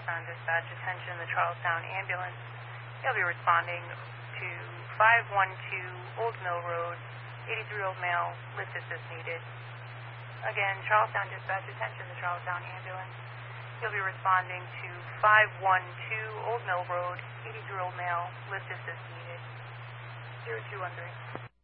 Charlestown Dispatch. Attention, the Charlestown ambulance. You'll be responding to 512 Old Mill Road, 83-year-old male, lift assist needed. Again, Charlestown Dispatch. Attention, the Charlestown ambulance. You'll be responding to 512 Old Mill Road, 83-year-old male, lift assist needed. 0213.